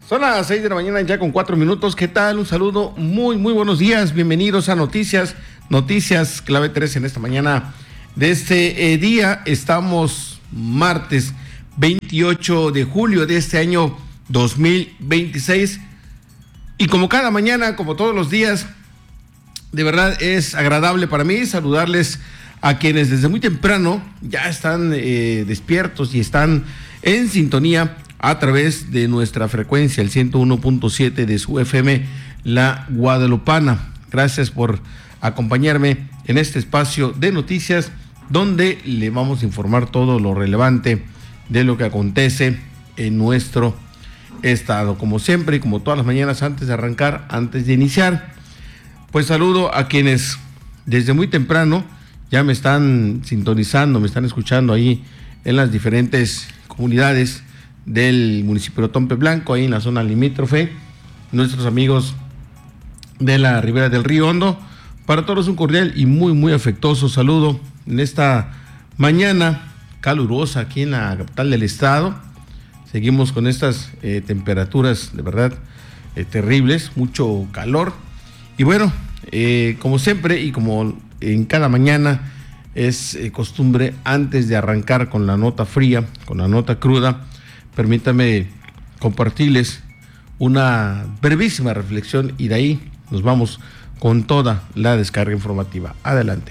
Son las 6 de la mañana ya con 4 minutos. ¿Qué tal? Un saludo, muy buenos días. Bienvenidos a Noticias Clave 3 en esta mañana de este día. Estamos martes 28 de julio de este año 2026. Y como cada mañana, como todos los días, de verdad es agradable para mí saludarles a quienes desde muy temprano ya están despiertos y están en sintonía a través de nuestra frecuencia, el 101.7 de su FM, La Guadalupana. Gracias por acompañarme en este espacio de noticias donde le vamos a informar todo lo relevante de lo que acontece en nuestro estado. Como siempre y como todas las mañanas, antes de arrancar, antes de iniciar, pues saludo a quienes desde muy temprano ya me están sintonizando, me están escuchando ahí en las diferentes comunidades del municipio de Otompe Blanco, ahí en la zona limítrofe, nuestros amigos de la ribera del Río Hondo. Para todos un cordial y muy afectuoso saludo en esta mañana calurosa aquí en la capital del estado. Seguimos con estas temperaturas de verdad terribles, mucho calor. Y bueno, como siempre y como en cada mañana es costumbre, antes de arrancar con la nota fría, con la nota cruda, permítame compartirles una brevísima reflexión y de ahí nos vamos con toda la descarga informativa. Adelante.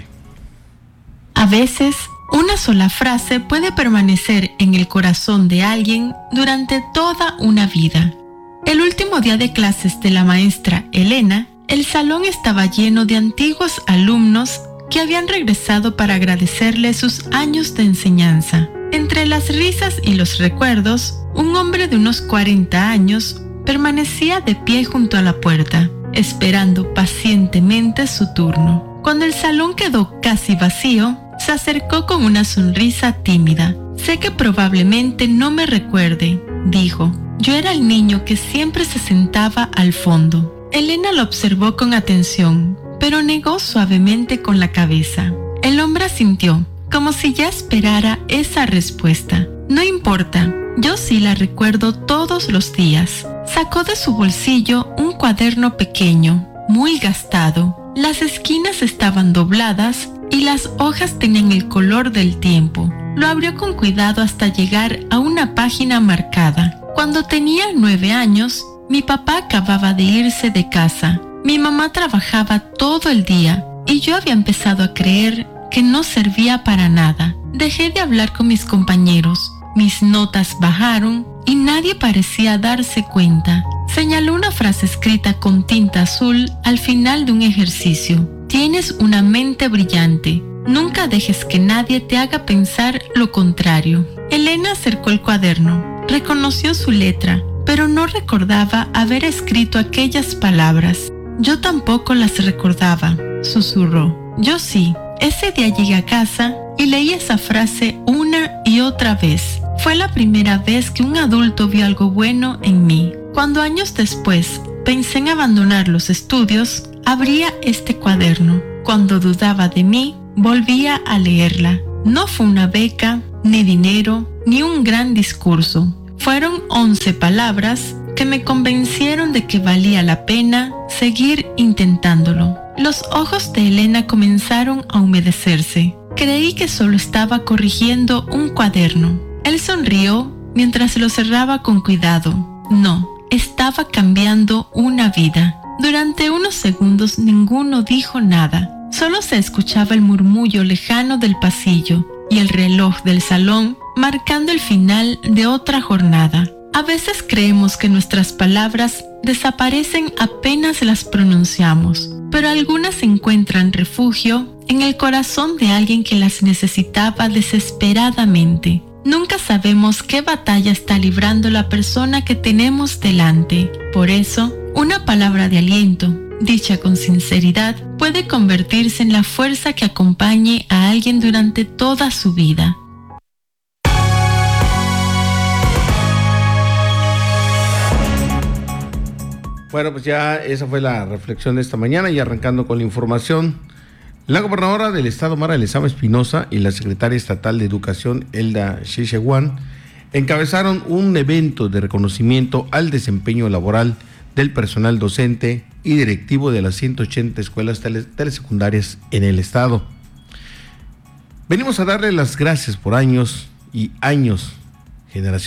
A veces, una sola frase puede permanecer en el corazón de alguien durante toda una vida. El último día de clases de la maestra Elena, el salón estaba lleno de antiguos alumnos que habían regresado para agradecerle sus años de enseñanza. Entre las risas y los recuerdos, un hombre de unos 40 años permanecía de pie junto a la puerta, esperando pacientemente su turno. Cuando el salón quedó casi vacío, se acercó con una sonrisa tímida. «Sé que probablemente no me recuerde», dijo. «Yo era el niño que siempre se sentaba al fondo». Elena lo observó con atención, pero negó suavemente con la cabeza. El hombre asintió, como si ya esperara esa respuesta. «No importa, yo sí la recuerdo todos los días». Sacó de su bolsillo un cuaderno pequeño, muy gastado. Las esquinas estaban dobladas y las hojas tenían el color del tiempo. Lo abrió con cuidado hasta llegar a una página marcada. «Cuando tenía 9 años, mi papá acababa de irse de casa. Mi mamá trabajaba todo el día y yo había empezado a creer que no servía para nada. Dejé de hablar con mis compañeros. Mis notas bajaron y nadie parecía darse cuenta». Señaló una frase escrita con tinta azul al final de un ejercicio. «Tienes una mente brillante. Nunca dejes que nadie te haga pensar lo contrario». Elena acercó el cuaderno. Reconoció su letra, pero no recordaba haber escrito aquellas palabras. «Yo tampoco las recordaba», susurró. «Yo sí. Ese día llegué a casa y leí esa frase una y otra vez. Fue la primera vez que un adulto vio algo bueno en mí. Cuando años después pensé en abandonar los estudios, abría este cuaderno. Cuando dudaba de mí, volvía a leerla. No fue una beca, ni dinero, ni un gran discurso. Fueron 11 palabras que me convencieron de que valía la pena seguir intentándolo». Los ojos de Elena comenzaron a humedecerse. Creí que solo estaba corrigiendo un cuaderno. Él sonrió mientras lo cerraba con cuidado. No, estaba cambiando una vida. Durante unos segundos ninguno dijo nada. Solo se escuchaba el murmullo lejano del pasillo y el reloj del salón marcando el final de otra jornada. A veces creemos que nuestras palabras desaparecen apenas las pronunciamos, pero algunas encuentran refugio en el corazón de alguien que las necesitaba desesperadamente. Nunca sabemos qué batalla está librando la persona que tenemos delante. Por eso, una palabra de aliento, dicha con sinceridad, puede convertirse en la fuerza que acompañe a alguien durante toda su vida. Bueno, pues ya esa fue la reflexión de esta mañana y arrancando con la información. La gobernadora del estado, Mara Lezama Espinosa, y la secretaria estatal de Educación, Elda Xixehuan, encabezaron un evento de reconocimiento al desempeño laboral del personal docente y directivo de las 180 escuelas telesecundarias en el estado. Venimos a darle las gracias por años y años, generación